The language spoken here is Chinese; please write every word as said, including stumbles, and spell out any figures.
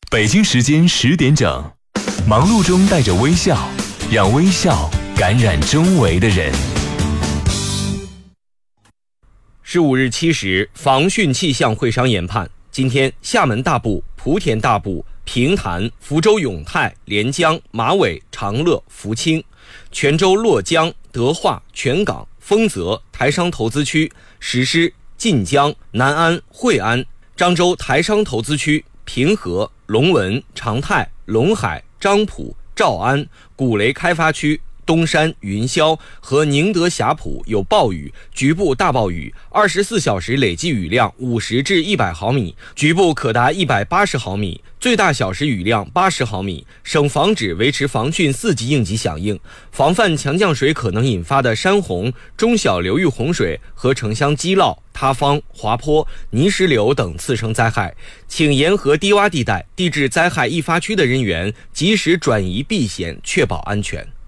北京时间十点整，忙碌中带着微笑，让微笑感染周围的人。 十五日七时，防汛气象会商研判，今天厦门大部、莆田大部、平潭、福州永泰、连江、马尾、长乐、福清、泉州洛江、德化、全港、丰泽、台商投资区实施晋江、南安、惠安、漳州台商投资区、平和、龙文、长泰、龙海、漳浦、诏安、古雷开发区、东山、云霄和宁德霞浦有暴雨，局部大暴雨，二十四小时累计雨量五十至一百毫米，局部可达一百八十毫米，最大小时雨量八十毫米。省防指维持防汛四级应急响应，防范强降水可能引发的山洪、中小流域洪水和城乡积涝、塌方、滑坡、泥石流等次生灾害，请沿河低洼地带、地质灾害易发区的人员及时转移避险，确保安全。